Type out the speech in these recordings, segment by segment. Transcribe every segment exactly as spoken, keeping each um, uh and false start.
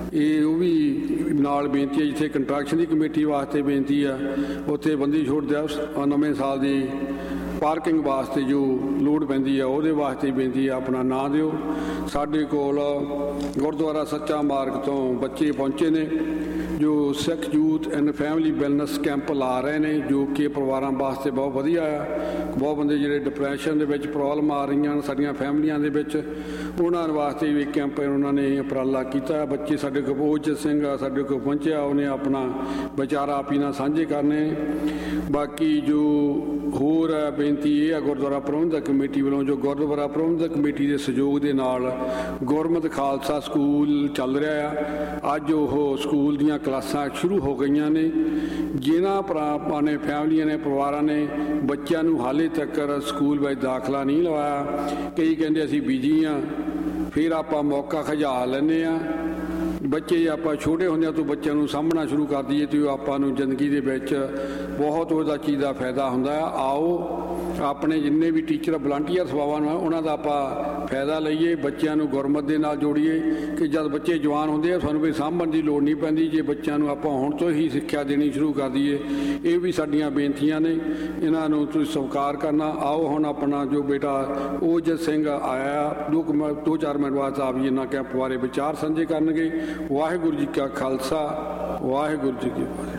ਇਹ ਉਹ ਵੀ ਨਾਲ ਬੇਨਤੀ ਹੈ। ਜਿੱਥੇ ਕੰਟਰੈਕਸ਼ਨ ਦੀ ਕਮੇਟੀ ਵਾਸਤੇ ਬੇਨਤੀ ਆ, ਉੱਥੇ ਬੰਦੀ ਛੋੜ ਦਿਵਸ ਨਵੇਂ ਸਾਲ ਦੀ ਪਾਰਕਿੰਗ ਵਾਸਤੇ ਜੋ ਲੋੜ ਪੈਂਦੀ ਆ ਉਹਦੇ ਵਾਸਤੇ ਬੇਨਤੀ ਆ, ਆਪਣਾ ਨਾਂ ਦਿਓ। ਸਾਡੇ ਕੋਲ ਗੁਰਦੁਆਰਾ ਸੱਚਾ ਮਾਰਗ ਤੋਂ ਬੱਚੇ ਪਹੁੰਚੇ ਨੇ ਜੋ ਸਿੱਖ youth and family wellness camp ਲਾ ਰਹੇ ਨੇ, ਜੋ ਕਿ ਪਰਿਵਾਰਾਂ ਵਾਸਤੇ ਬਹੁਤ ਵਧੀਆ ਆ। ਬਹੁਤ ਬੰਦੇ ਜਿਹੜੇ ਡਿਪਰੈਸ਼ਨ ਦੇ ਵਿੱਚ ਪ੍ਰੋਬਲਮ ਆ ਰਹੀਆਂ ਨੇ ਸਾਡੀਆਂ ਫੈਮਲੀਆਂ ਦੇ ਵਿੱਚ, ਉਹਨਾਂ ਵਾਸਤੇ ਵੀ ਕੈਂਪ ਉਹਨਾਂ ਨੇ ਉਪਰਾਲਾ ਕੀਤਾ। ਬੱਚੇ ਸਾਡੇ ਕਪੂਰਜੀਤ ਸਿੰਘ ਆ ਸਾਡੇ ਕੋਲ ਪਹੁੰਚਿਆ, ਉਹਨੇ ਆਪਣਾ ਵਿਚਾਰ ਆਪ ਹੀ ਨਾਲ ਸਾਂਝੇ ਕਰਨੇ। ਬਾਕੀ ਜੋ ਹੋਰ ਹੈ ਬੇਨਤੀ ਇਹ ਆ, ਗੁਰਦੁਆਰਾ ਪ੍ਰਬੰਧਕ ਕਮੇਟੀ ਵੱਲੋਂ ਜੋ ਗੁਰਦੁਆਰਾ ਪ੍ਰਬੰਧਕ ਕਮੇਟੀ ਦੇ ਸਹਿਯੋਗ ਦੇ ਨਾਲ ਗੁਰਮਤਿ ਖਾਲਸਾ ਸਕੂਲ ਚੱਲ ਰਿਹਾ ਆ। ਅੱਜ ਉਹ ਸਕੂਲ ਦੀਆਂ ਕਲਾਸਾਂ ਸ਼ੁਰੂ ਹੋ ਗਈਆਂ ਨੇ। ਜਿਨ੍ਹਾਂ ਭਰਾਵਾਂ ਨੇ ਫੈਮਲੀਆਂ ਨੇ ਪਰਿਵਾਰਾਂ ਨੇ ਬੱਚਿਆਂ ਨੂੰ ਹਾਲੇ ਤੱਕ ਸਕੂਲ ਵਿੱਚ ਦਾਖਲਾ ਨਹੀਂ ਲਵਾਇਆ, ਕਈ ਕਹਿੰਦੇ ਅਸੀਂ ਬਿਜੀ ਹਾਂ, ਫਿਰ ਆਪਾਂ ਮੌਕਾ ਖਜਾ ਲੈਂਦੇ ਹਾਂ। ਬੱਚੇ ਆਪਾਂ ਛੋਟੇ ਹੁੰਦਿਆਂ ਤੋਂ ਬੱਚਿਆਂ ਨੂੰ ਸਾਂਭਣਾ ਸ਼ੁਰੂ ਕਰ ਦਈਏ ਅਤੇ ਆਪਾਂ ਨੂੰ ਜ਼ਿੰਦਗੀ ਦੇ ਵਿੱਚ ਬਹੁਤ ਉਹਦਾ ਚੀਜ਼ ਦਾ ਫਾਇਦਾ ਹੁੰਦਾ ਆ। ਆਓ ਆਪਣੇ ਜਿੰਨੇ ਵੀ ਟੀਚਰ ਵਲੰਟੀਅਰ ਸੇਵਾਵਾਂ ਨੂੰ ਉਹਨਾਂ ਦਾ ਆਪਾਂ ਫਾਇਦਾ ਲਈਏ, ਬੱਚਿਆਂ ਨੂੰ ਗੁਰਮਤ ਦੇ ਨਾਲ ਜੋੜੀਏ ਕਿ ਜਦ ਬੱਚੇ ਜਵਾਨ ਹੁੰਦੇ ਆ ਸਾਨੂੰ ਕੋਈ ਸਾਂਭਣ ਦੀ ਲੋੜ ਨਹੀਂ ਪੈਂਦੀ ਜੇ ਬੱਚਿਆਂ ਨੂੰ ਆਪਾਂ ਹੁਣ ਤੋਂ ਹੀ ਸਿੱਖਿਆ ਦੇਣੀ ਸ਼ੁਰੂ ਕਰ ਦਈਏ। ਇਹ ਵੀ ਸਾਡੀਆਂ ਬੇਨਤੀਆਂ ਨੇ, ਇਹਨਾਂ ਨੂੰ ਤੁਸੀਂ ਸਵੀਕਾਰ ਕਰਨਾ। ਆਓ ਹੁਣ ਆਪਣਾ ਜੋ ਬੇਟਾ ਓਜਸ ਸਿੰਘ ਆਇਆ ਦੋ ਦੋ ਚਾਰ ਮਿੰਟ ਬਾਅਦ ਆਪ ਜੀ ਇਹਨਾਂ ਕੈਂਪ ਬਾਰੇ ਵਿਚਾਰ ਸਾਂਝੇ ਕਰਨਗੇ। ਵਾਹਿਗੁਰੂ ਜੀ ਕਾ ਖਾਲਸਾ, ਵਾਹਿਗੁਰੂ ਜੀ ਕੀ ਫਤਿਹ।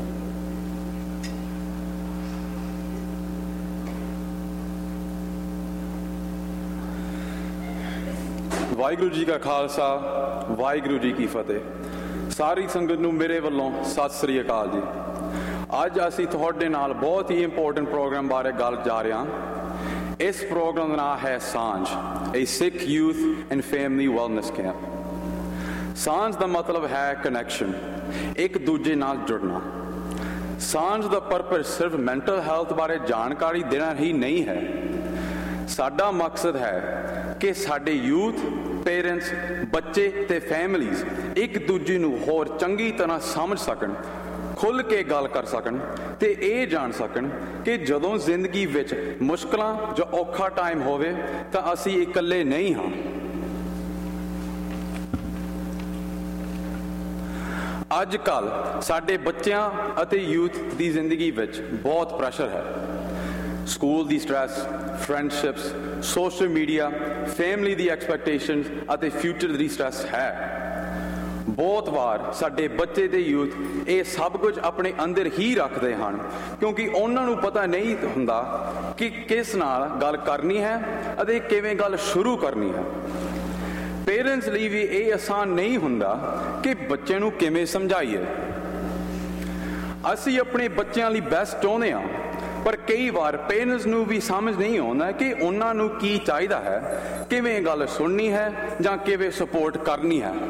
ਵਾਹਿਗੁਰੂ ਜੀ ਕਾ ਖਾਲਸਾ, ਵਾਹਿਗੁਰੂ ਜੀ ਕੀ ਫਤਿਹ। ਸਾਰੀ ਸੰਗਤ ਨੂੰ ਮੇਰੇ ਵੱਲੋਂ ਸਤਿ ਸ੍ਰੀ ਅਕਾਲ ਜੀ। ਅੱਜ ਅਸੀਂ ਤੁਹਾਡੇ ਨਾਲ ਬਹੁਤ ਹੀ ਇੰਪੋਰਟੈਂਟ ਪ੍ਰੋਗਰਾਮ ਬਾਰੇ ਗੱਲ ਜਾ ਰਹੇ ਹਾਂ। ਇਸ ਪ੍ਰੋਗਰਾਮ ਦਾ ਨਾਮ ਹੈ ਸਾਂਝ, ਏ ਸਿੱਖ youth and family wellness camp. ਸਾਂਝ ਦਾ ਮਤਲਬ ਹੈ ਕਨੈਕਸ਼ਨ, ਇੱਕ ਦੂਜੇ ਨਾਲ ਜੁੜਨਾ। ਸਾਂਝ ਦਾ ਪਰਪਸ ਸਿਰਫ ਮੈਂਟਲ ਹੈਲਥ ਬਾਰੇ ਜਾਣਕਾਰੀ ਦੇਣਾ ਹੀ ਨਹੀਂ ਹੈ। ਸਾਡਾ ਮਕਸਦ ਹੈ ਕਿ ਸਾਡੇ ਯੂਥ, ਪੇਰੈਂਟਸ, ਬੱਚੇ ਤੇ ਫੈਮਲੀਜ਼ ਇੱਕ ਦੂਜੇ ਨੂੰ ਹੋਰ ਚੰਗੀ ਤਰ੍ਹਾਂ ਸਮਝ ਸਕਣ, ਖੁੱਲ੍ਹ ਕੇ ਗੱਲ ਕਰ ਸਕਣ ਤੇ ਇਹ ਜਾਣ ਸਕਣ ਕਿ ਜਦੋਂ ਜ਼ਿੰਦਗੀ ਵਿੱਚ ਮੁਸ਼ਕਲਾਂ ਜਾਂ ਔਖਾ ਟਾਈਮ ਹੋਵੇ ਤਾਂ ਅਸੀਂ ਇਕੱਲੇ ਨਹੀਂ ਹਾਂ। ਅੱਜ ਕੱਲ੍ਹ ਸਾਡੇ ਬੱਚਿਆਂ ਅਤੇ ਯੂਥ ਦੀ ਜ਼ਿੰਦਗੀ ਵਿੱਚ ਬਹੁਤ ਪ੍ਰੈਸ਼ਰ ਹੈ। ਸਕੂਲ ਦੀ ਸਟ੍ਰੈਸ, ਫਰੈਂਡਸ਼ਿਪਸ, ਸੋਸ਼ਲ ਮੀਡੀਆ, ਫੈਮਿਲੀ ਦੀ ਐਕਸਪੈਕਟੇਸ਼ਨਸ ਅਤੇ ਫਿਊਚਰ ਦੀ ਸਟ੍ਰੈਸ ਹੈ। ਬਹੁਤ ਵਾਰ ਸਾਡੇ ਬੱਚੇ ਤੇ ਯੂਥ ਇਹ ਸਭ ਕੁਝ ਆਪਣੇ ਅੰਦਰ ਹੀ ਰੱਖਦੇ ਹਨ ਕਿਉਂਕਿ ਉਹਨਾਂ ਨੂੰ ਪਤਾ ਨਹੀਂ ਹੁੰਦਾ ਕਿ ਕਿਸ ਨਾਲ ਗੱਲ ਕਰਨੀ ਹੈ ਅਤੇ ਕਿਵੇਂ ਗੱਲ ਸ਼ੁਰੂ ਕਰਨੀ ਹੈ। ਪੇਰੈਂਟਸ ਲਈ ਵੀ ਇਹ ਆਸਾਨ ਨਹੀਂ ਹੁੰਦਾ ਕਿ ਬੱਚੇ ਨੂੰ ਕਿਵੇਂ ਸਮਝਾਈਏ। ਅਸੀਂ ਆਪਣੇ ਬੱਚਿਆਂ ਲਈ ਬੈਸਟ ਚਾਹੁੰਦੇ ਹਾਂ, ਪਰ ਕਈ ਵਾਰ ਪੇਰੈਂਟਸ ਨੂੰ ਵੀ ਸਮਝ ਨਹੀਂ ਆਉਂਦਾ ਕਿ ਉਹਨਾਂ ਨੂੰ ਕੀ ਚਾਹੀਦਾ ਹੈ, ਕਿਵੇਂ ਗੱਲ ਸੁਣਨੀ ਹੈ ਜਾਂ ਕਿਵੇਂ ਸਪੋਰਟ ਕਰਨੀ ਹੈ।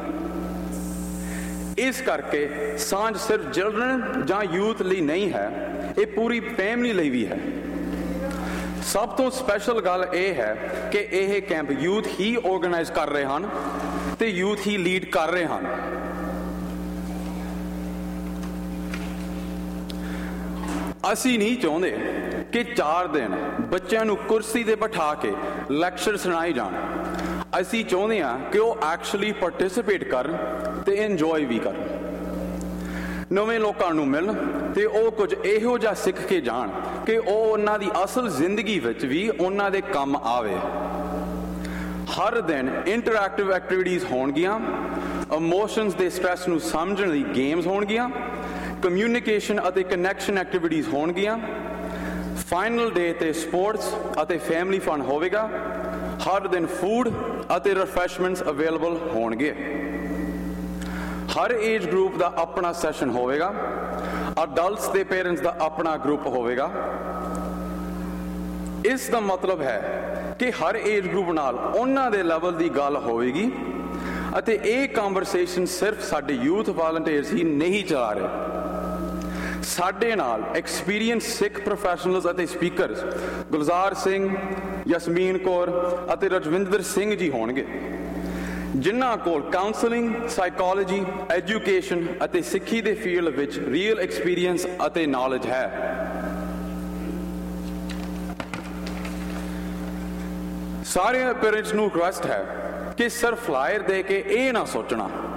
ਇਸ ਕਰਕੇ ਸਾਂਝ ਸਿਰਫ ਚਿਲਡਰਨ ਜਾਂ ਯੂਥ ਲਈ ਨਹੀਂ ਹੈ, ਇਹ ਪੂਰੀ ਫੈਮਿਲੀ ਲਈ ਵੀ ਹੈ। ਸਭ ਤੋਂ ਸਪੈਸ਼ਲ ਗੱਲ ਇਹ ਹੈ ਕਿ ਇਹ ਕੈਂਪ ਯੂਥ ਹੀ ਆਰਗੇਨਾਈਜ਼ ਕਰ ਰਹੇ ਹਨ ਤੇ ਯੂਥ ਹੀ ਲੀਡ ਕਰ ਰਹੇ ਹਨ। ਅਸੀਂ ਨਹੀਂ ਚਾਹੁੰਦੇ ਕਿ ਚਾਰ ਦਿਨ ਬੱਚਿਆਂ ਨੂੰ ਕੁਰਸੀ ਤੇ ਬਿਠਾ ਕੇ ਲੈਕਚਰ ਸੁਣਾਏ ਜਾਣ। ਅਸੀਂ ਚਾਹੁੰਦੇ ਹਾਂ ਕਿ ਉਹ ਐਕਚੁਅਲੀ ਪਾਰਟਿਸਿਪੇਟ ਕਰਨ ਤੇ ਇੰਜੋਏ ਵੀ ਕਰਨ, ਨਵੇਂ ਲੋਕਾਂ ਨੂੰ ਮਿਲਣ ਤੇ ਉਹ ਕੁਝ ਇਹੋ ਜਿਹਾ ਸਿੱਖ ਕੇ ਜਾਣ ਕਿ ਉਹ ਉਹਨਾਂ ਦੀ ਅਸਲ ਜ਼ਿੰਦਗੀ ਵਿੱਚ ਵੀ ਉਹਨਾਂ ਦੇ ਕੰਮ ਆਵੇ। ਹਰ ਦਿਨ ਇੰਟਰੈਕਟਿਵ ਐਕਟੀਵਿਟੀਜ਼ ਹੋਣਗੀਆਂ, ਇਮੋਸ਼ਨਸ ਦੇ ਸਟ੍ਰੈਸ ਨੂੰ ਸਮਝਣ ਲਈ ਗੇਮਸ ਹੋਣਗੀਆਂ, ਕਮਿਊਨੀਕੇਸ਼ਨ ਅਤੇ ਕਨੈਕਸ਼ਨ ਐਕਟੀਵਿਟੀਜ਼ ਹੋਣਗੀਆਂ। ਫਾਈਨਲ ਡੇ ਤੇ ਸਪੋਰਟਸ ਅਤੇ ਫੈਮਿਲੀ ਫਨ ਹੋਵੇਗਾ। ਹਰ ਦਿਨ ਫੂਡ ਅਤੇ ਰਿਫਰੈਸ਼ਮੈਂਟਸ ਅਵੇਲੇਬਲ ਹੋਣਗੇ। ਹਰ ਏਜ ਗਰੁੱਪ ਦਾ ਆਪਣਾ ਸੈਸ਼ਨ ਹੋਵੇਗਾ। ਅਡਲਟਸ ਤੇ ਪੇਰੈਂਟਸ ਦਾ ਆਪਣਾ ਗਰੁੱਪ ਹੋਵੇਗਾ। ਇਸ ਦਾ ਮਤਲਬ ਹੈ ਕਿ ਹਰ ਏਜ ਗਰੁੱਪ ਨਾਲ ਉਹਨਾਂ ਦੇ ਲੈਵਲ ਦੀ ਗੱਲ ਹੋਵੇਗੀ ਅਤੇ ਇਹ ਕਨਵਰਸੇਸ਼ਨ ਸਿਰਫ ਸਾਡੇ ਯੂਥ ਵਾਲੰਟੀਅਰਸ ਹੀ ਨਹੀਂ ਚਲਾ ਰਹੇ। ਸਾਡੇ ਨਾਲ ਐਕਸਪੀਰੀਅੰਸ ਸਿੱਖ ਪ੍ਰੋਫੈਸ਼ਨਲਸ ਅਤੇ ਸਪੀਕਰਸ ਗੁਲਜ਼ਾਰ ਸਿੰਘ, ਯਸਮੀਨ ਕੌਰ ਅਤੇ ਰਜਵਿੰਦਰ ਸਿੰਘ ਜੀ ਹੋਣਗੇ, ਜਿਨ੍ਹਾਂ ਕੋਲ ਕਾਉਂਸਲਿੰਗ, ਸਾਈਕੋਲੋਜੀ, ਐਜੂਕੇਸ਼ਨ ਅਤੇ ਸਿੱਖੀ ਦੇ ਫੀਲਡ ਵਿੱਚ ਰੀਅਲ ਐਕਸਪੀਰੀਅੰਸ ਅਤੇ ਨੌਲੇਜ ਹੈ। ਸਾਰੇ ਪੇਰੈਂਟਸ ਨੂੰ ਰਿਕੁਐਸਟ ਹੈ ਕਿ ਸਿਰਫ ਫਲਾਇਰ ਦੇ ਕੇ ਇਹ ਨਾ ਸੋਚਣਾ